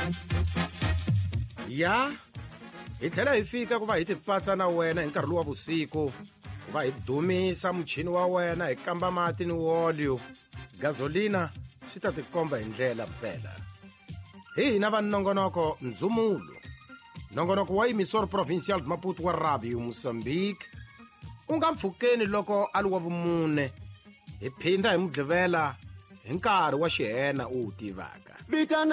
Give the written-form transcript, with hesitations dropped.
Ya hi tlhela hi fika ku va hi tipatsa na wena hi nkarhi lowa vusiku ku va hi dumisa muchini wa wena hi kamba mati ni wolyo gazolina swi ta tikomba hi ndlela mpela. Hi hina va nongonoko Ndzumulo, nongonoko wa Emisor Provincial Maputo wa Radio Mozambique. U nga mpfhukeni loko a li wa vumune hi phinda hi mudlivela hi nkarhi wa xihena u wu tivaka.